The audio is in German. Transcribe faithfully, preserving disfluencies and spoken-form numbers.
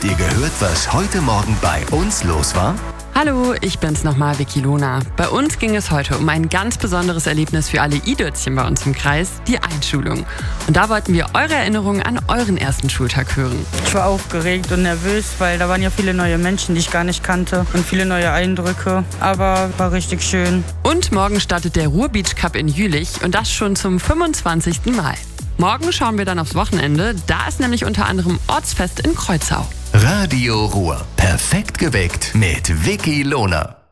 Habt ihr gehört, was heute Morgen bei uns los war? Hallo, ich bin's nochmal, Vicky Lona. Bei uns ging es heute um ein ganz besonderes Erlebnis für alle I-Dötzchen bei uns im Kreis, die Einschulung. Und da wollten wir eure Erinnerungen an euren ersten Schultag hören. Ich war aufgeregt und nervös, weil da waren ja viele neue Menschen, die ich gar nicht kannte und viele neue Eindrücke. Aber war richtig schön. Und morgen startet der Ruhr-Beach Cup in Jülich und das schon zum fünfundzwanzigsten Mal. Morgen schauen wir dann aufs Wochenende, da ist nämlich unter anderem Ortsfest in Kreuzau. Radio Ruhr. Perfekt geweckt mit Vicky Lona.